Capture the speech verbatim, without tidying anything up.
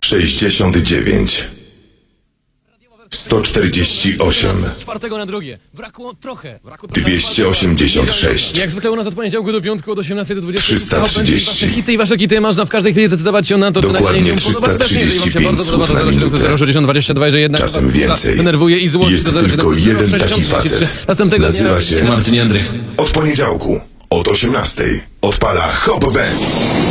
sześćdziesiąt dziewięć, sto czterdzieści osiem, Z czwartego na drugie. Brakło trochę. Brakło dwieście osiemdziesiąt sześć, Jak zwykle u nas od poniedziałku do piątku od osiemnastej do dwudziestej. trzysta trzydzieści. Wasze hity i wasze kity można w każdej chwili zdecydować się na to, czy Dokładnie nagranie się podoba. trzysta Jeżeli wam się trzydzieści pięć bardzo podoba, słów to na zero siedem minutę. sześćdziesiąt dwadzieścia dwa, że jednak Czasem was więcej. denerwuje i złości Jest do zero siedem tylko jeden taki sześćdziesiąt trzydzieści trzy. facet. Następnego dnia Nazywa się Marcin Jędrych. od poniedziałku od osiemnastej odpala Hop Band.